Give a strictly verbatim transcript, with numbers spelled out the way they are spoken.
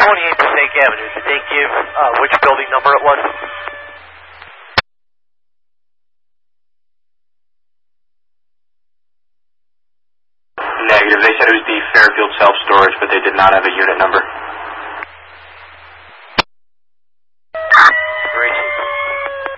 twenty-eight Passaic Avenue. Did they give uh, which building number it was? Negative. They said it was the Fairfield self-storage, but they did not have a unit number.